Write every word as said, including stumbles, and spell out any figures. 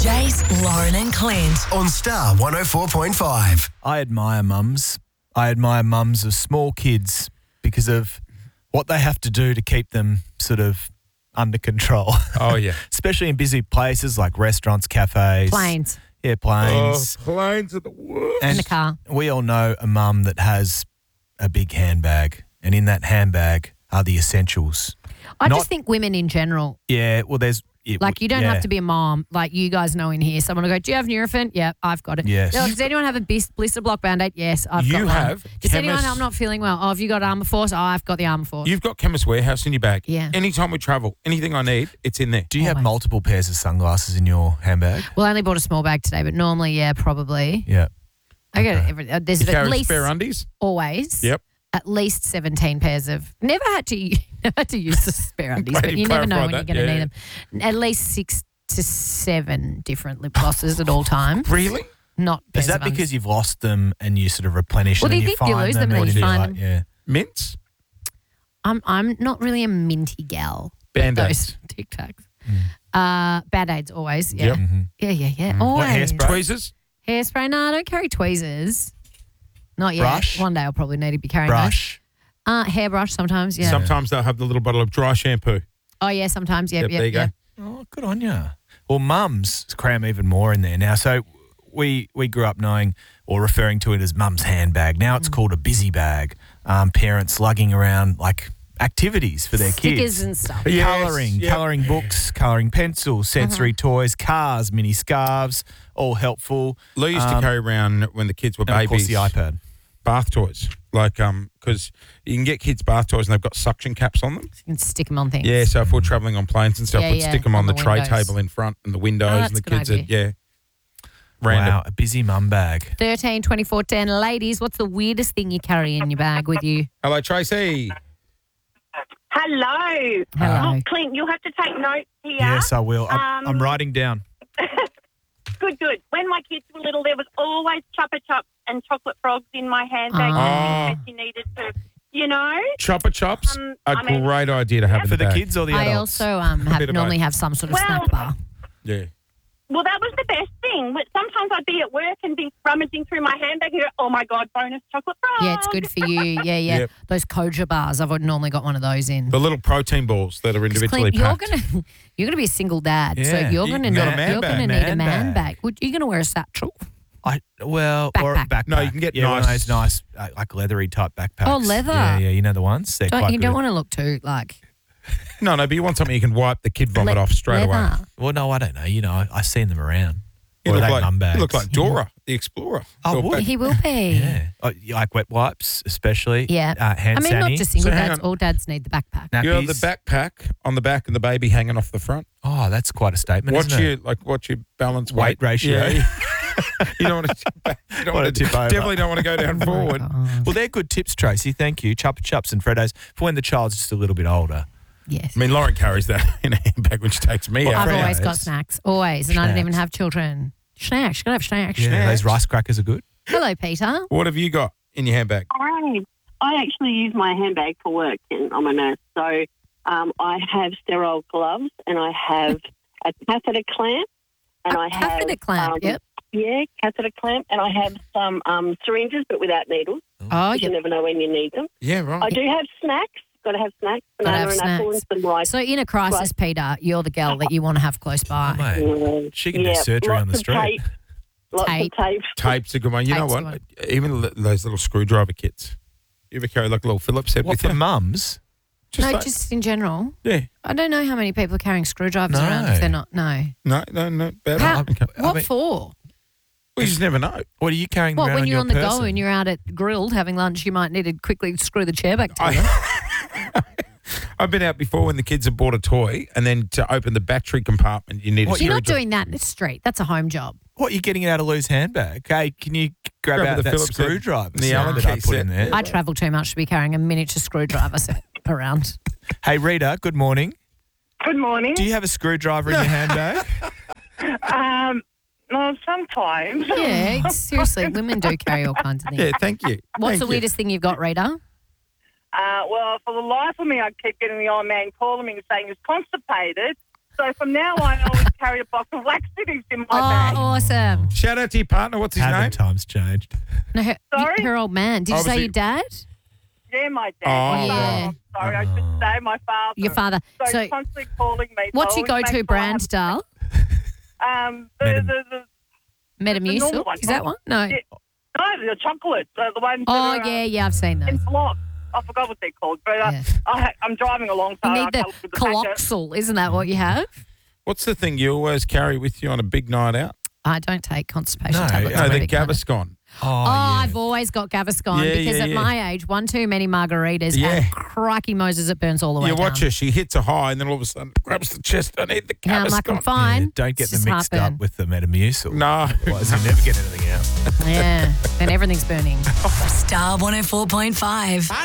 Jace, Lauren and Clint. On Star one oh four point five. I admire mums. I admire mums of small kids because of what they have to do to keep them sort of under control. Oh, yeah. Especially in busy places like restaurants, cafes. Planes. Yeah, planes. Oh, planes are the worst. And in the car. we all know a mum that has a big handbag, and in that handbag are the essentials. I Not- just think women in general, Yeah, well, there's... It, like you don't yeah. have to be a mom. Like you guys know in here, someone will go, do you have Nurofen? Yeah, I've got it. Yes. Oh, does anyone have a bis- blister block Band-Aid? Yes, I've got You one. have Does anyone, chemist- I'm not feeling well. Oh, have you got Armour Force? Oh, I've got the Armour Force. You've got Chemist Warehouse in your bag. Yeah. Anytime we travel, anything I need, it's in there. Do you have Always. multiple pairs of sunglasses in your handbag? Well, I only bought a small bag today, but normally, yeah, probably. Yeah. I get it every, uh, there's You at carry least, spare undies? always, Yep. at least seventeen pairs of, never had to, never had to use the spare undies, Glad but you you never know clarified when that. you're going to Yeah, need them. At least six to seven different lip glosses at all times. Really? Not Is pairs that of uns. because you've lost them and you sort of replenish Well, them you and you think you find lose them? them and or then do you you find like- them. Yeah. Mints? I'm I'm not really a minty gal. with Band-Aids. Those Tic Tacs. Uh, Band-Aids always. Yeah. Yep. Mhm. Yeah, yeah, yeah. What, Always. hairspray? Tweezers? Hairspray? No, I don't carry tweezers. Not yet. Brush? One day I'll probably need to be carrying Brush. those. Uh, hairbrush sometimes, yeah. Sometimes they'll have the little bottle of dry shampoo. Oh, yeah, sometimes. Yep, Yep, yep, there you yep. go. Oh, good on you. Well, mums cram even more in there now. So we we grew up knowing or referring to it as mum's handbag. Now Mm. it's called a busy bag. Um, parents lugging around like activities for their Stickers kids. and stuff. Yes, Colouring, yep. colouring books, colouring pencils, sensory Uh-huh. toys, cars, mini scarves, all helpful. Lou used to Um, carry around when the kids were And of course babies. the iPad. Bath toys. Like, um, because you can get kids bath toys and they've got suction caps on them. You can stick them on things. Yeah, so if we're travelling on planes and stuff, Yeah, we'd yeah, stick them on, on the, the tray windows. table in front and the windows, Oh, and the that's a good kids would, yeah. Random. Wow, a busy mum bag. thirteen, twenty-four, ten. Ladies, what's the weirdest thing you carry in your bag with you? Hello, Tracy. Hello. Hello. Oh, Clint, you'll have to take notes here. Yes, I will. I'm, Um, I'm writing down. Good, good. When my kids were little, there was always Chupa Chups and chocolate frogs in my handbag Ah. in case you needed to, you know. Chopper Chops, Um, a I mean- great idea to have in For the bag. kids or the I adults? also um, bit have of normally both. have some sort of Well- snack bar. Yeah. Well, that was the best thing. But sometimes I'd be at work and be rummaging through my handbag and go, oh, my God, bonus chocolate frog. Yeah, it's good for you. Yeah, yeah. Yep. Those Koja bars, I've normally got one of those in. The little protein balls that are 'Cause, individually Clint, you're packed. gonna you're gonna be a single dad, so Yeah. you're You gonna got need a man you're bag. gonna need a Man man bag. bag. Would you gonna wear a satchel? I well or a Backpack. backpack. No, you can get yeah, one of nice- those nice uh, like leathery type backpacks. Oh, leather. Yeah, yeah, you know the ones. They're Don't, quite you good. don't want to look too like No, no, but you want something you can wipe the kid vomit le- off straight away. leather. Well, no, I don't know. You know, I, I've seen them around. You Or look, they like, mum bags. you look like Dora, the explorer. Oh, Or would. back- He will be. Yeah, oh, you like wet wipes, especially. Yeah. uh, hand I mean, not sanitizer, just single So hang dads. on. All dads need the backpack. nappies. You have the backpack on the back and the baby hanging off the front. Oh, that's quite a statement. What's isn't your it? like? What's your balance Weight weight, ratio? Yeah. you don't want to tip back. You don't Wanna want to tip over. Definitely don't want to go down forward. Oh, Well, they're good tips, Tracy. Thank you. Chupa Chups and Freddos for when the child's just a little bit older. yes. I mean, Lauren carries that in a handbag when she takes me Well, out. I've Freddos. always got snacks. Always. And I don't Snacks. even have children. Snacks. Gotta have snacks. Yeah, Snacks. those rice crackers are good. Hello, Peter. What have you got in your handbag? I, I actually use my handbag for work, and I'm a nurse. So um, I have sterile gloves, and I have a catheter clamp, and A I have catheter clamp, um, yep. yeah, catheter clamp, and I have some um, syringes, but without needles. Oh, 'cause You yep. never know when you need them. Yeah, right. I do have snacks. Got to have snacks, Gotta banana have and apple, and snacks. some rice. So in a crisis, Right. Peter, you're the girl that you want to have close Oh, by. mate. Mm, She can yeah, do surgery lots on the of street. Tape, lots Tape. of tape. Tape's a good one. You know Tape's a what? good Even li- those little screwdriver kits. You ever carry like a little Phillips head What with for you? mums? Just no, like- just in general. yeah. I don't know how many people are carrying screwdrivers No. around if they're not. No. No, no, no. Bad. How, Okay. I what mean- for? We just never know. What are you carrying Well, around when on you're your on the person? go and you're out at grilled having lunch, you might need to quickly screw the chair back together. I, I've been out before when the kids have bought a toy, and then to open the battery compartment, you need a What, You're not screwdriver. doing that in the street. That's a home job. What, you're getting it out of Lou's handbag? Okay, can you grab, Grab out the that Phillips head, screwdriver the set Allen that I key put in set. there? I travel too much to be carrying a miniature screwdriver set around. Hey, Rita, good morning. Good morning. Do you have a screwdriver in your handbag? Um, no, sometimes. Yeah, seriously, women do carry all kinds of things. Yeah, thank you. What's Thank the you. weirdest thing you've got, Rita? Uh, well, for the life of me, I keep getting the old man calling me and saying he's constipated. So from now on, I always carry a box of laxatives in my Oh, bag. awesome. Shout out to your partner. What's his Haven't name? times changed? No, her, Sorry? her old man. Did you Obviously- say your dad? Yeah, my dad. Oh. My Yeah. father. I'm sorry, I should say my father. Your father. So, So, he's constantly calling me. what's so your I always go-to make sure I brand, Dal? have- Um, the, Metam- the, the, Metamucil? normal one. Is that one? No. Yeah. no, the chocolates, uh, the ones Oh, that are, yeah, uh, yeah, I've seen in those. blocks. I forgot what they're called, but uh, Yeah. I ha- I'm driving along, so You I need the can't look at the packet. Coloxal, isn't that what you have? What's the thing you always carry with you on a big night out? I don't take constipation No, tablets. No, I'm a the big fan of- Gaviscon. Oh, Oh, yeah. I've always got Gaviscon Yeah, because yeah, at yeah. my age, one too many margaritas Yeah. and crikey Moses, it burns all the way You down. watch her. She hits a high and then all of a sudden grabs the chest. I need the Now I'm like, I'm Gaviscon. fine. Yeah, don't get It's them just mixed heartburn. up with the Metamucil. No. Otherwise, you never get anything out. Yeah, and everything's burning. Star one oh four point five.